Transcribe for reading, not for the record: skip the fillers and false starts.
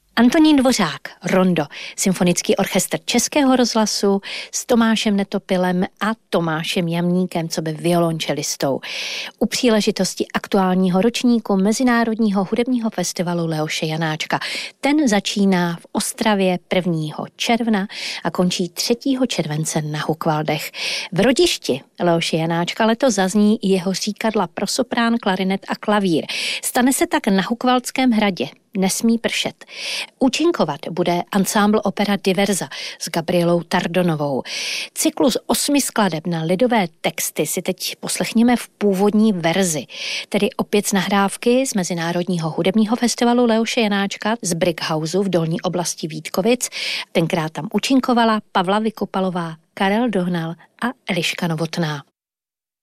Antonín Dvořák, Rondo, symfonický orchestr Českého rozhlasu s Tomášem Netopilem a Tomášem Jamníkem, coby violončelistou. U příležitosti aktuálního ročníku Mezinárodního hudebního festivalu Leoše Janáčka. Ten začíná v Ostravě 1. června a končí 3. července na Hukvaldech. V rodišti Leoše Janáčka letos zazní i jeho říkadla pro soprán, klarinet a klavír. Stane se tak na Hukvaldském hradě. Nesmí pršet. Účinkovat bude ansámbl Opera Diverza s Gabrielou Tardonovou. Cyklus 8 skladeb na lidové texty si teď poslechněme v původní verzi, tedy opět z nahrávky z Mezinárodního hudebního festivalu Leoše Janáčka z Brigghausu v dolní oblasti Vítkovic. Tenkrát tam účinkovala Pavla Vykopalová, Karel Dohnal a Eliška Novotná.